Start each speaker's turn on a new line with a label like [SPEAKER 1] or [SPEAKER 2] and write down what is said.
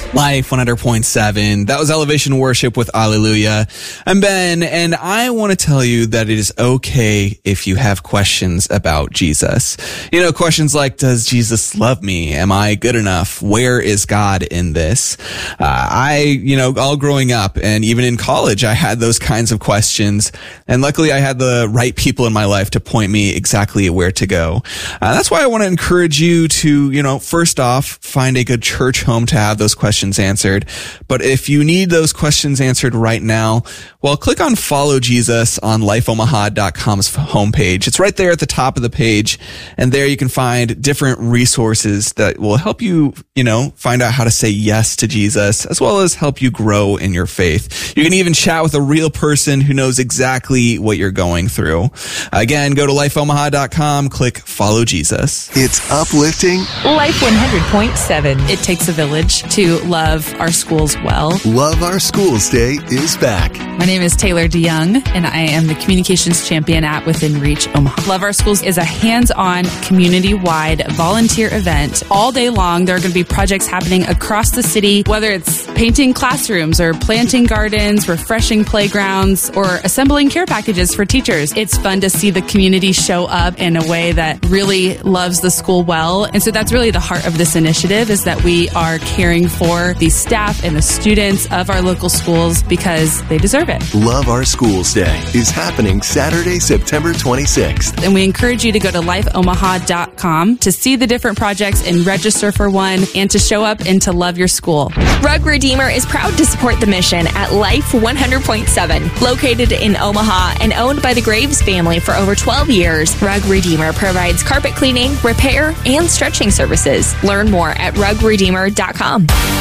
[SPEAKER 1] Life 100.7. That was Elevation Worship with Alleluia. I'm Ben, and I want to tell you that it is okay if you have questions about Jesus. You know, questions like, does Jesus love me? Am I good enough? Where is God in this? All growing up and even in college, I had those kinds of questions. And luckily, I had the right people in my life to point me exactly where to go. That's why I want to encourage you to, first off, find a good church home to have those questions answered. But if you need those questions answered right now, well, click on Follow Jesus on lifeomaha.com's homepage. It's right there at the top of the page. And there you can find different resources that will help you, find out how to say yes to Jesus, as well as help you grow in your faith. You can even chat with a real person who knows exactly what you're going through. Again, go to lifeomaha.com, click Follow Jesus.
[SPEAKER 2] It's uplifting.
[SPEAKER 3] Life 100.7. It takes a village to love our schools well.
[SPEAKER 2] Love Our Schools Day is back.
[SPEAKER 4] My name is Taylor DeYoung, and I am the Communications Champion at Within Reach Omaha. Love Our Schools is a hands-on, community-wide volunteer event. All day long, there are going to be projects happening across the city, whether it's painting classrooms or planting gardens, refreshing playgrounds, or assembling care packages for teachers. It's fun to see the community show up in a way that really loves the school well. And so that's really the heart of this initiative, is that we are caring for the staff and the students of our local schools because they deserve it.
[SPEAKER 2] Love Our Schools Day is happening Saturday, September 26th.
[SPEAKER 4] And we encourage you to go to lifeomaha.com to see the different projects and register for one, and to show up and to love your school.
[SPEAKER 5] Rug Redeemer is proud to support the mission at Life 100.7. Located in Omaha and owned by the Graves family for over 12 years, Rug Redeemer provides carpet cleaning, repair, and stretching services. Learn more at rugredeemer.com.